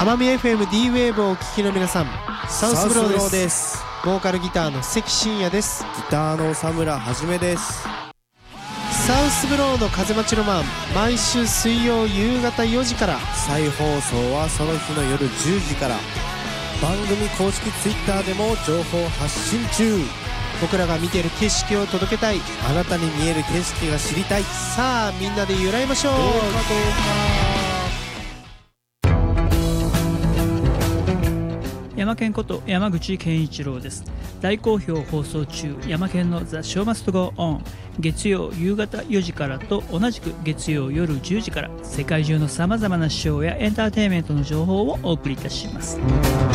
奄美 FM D ウェーブをお聞きの皆さん、サウスブローです。ボーカルギターの関真也です。 ギターの佐村はじめです。 サウスブローの風待ちロマン、毎週水曜夕方4時から、 再放送はその日の夜10時から。番組公式ツイッターでも情報発信中。 僕らが見ている景色を届けたい、 あなたに見える景色が知りたい。 さあみんなで揺らいましょう。 どうか山健こと山口健一郎です。大好評放送中、山健のザ・ショーマストゴーオン、月曜夕方4時からと同じく月曜夜10時から、世界中のさまざまなショーやエンターテインメントの情報をお送りいたします。